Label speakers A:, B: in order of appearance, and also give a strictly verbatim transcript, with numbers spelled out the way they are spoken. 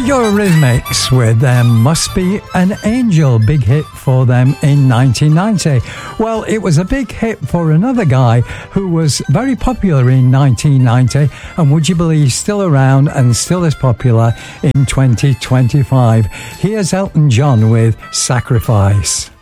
A: Eurythmics with There Must Be an Angel, big hit for them in nineteen ninety. Well, it was a big hit for another guy who was very popular in nineteen ninety, and would you believe still around and still as popular in twenty twenty-five. Here's Elton John with Sacrifice.